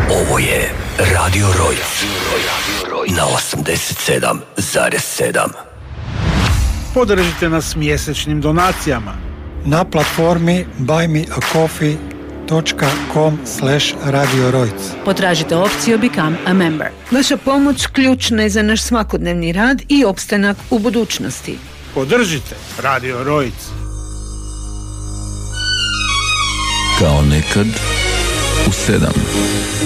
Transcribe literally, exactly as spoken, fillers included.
Ovo je Radio Roj na osamdeset sedam zarez sedam. Podržite nas mjesečnim donacijama na platformi buy me a coffee dot com slash radio rojc. Potražite opciju Become a Member. Vaša pomoć ključna je za naš svakodnevni rad i opstanak u budućnosti. Podržite Radio Rojc. Kao nekad u sedam.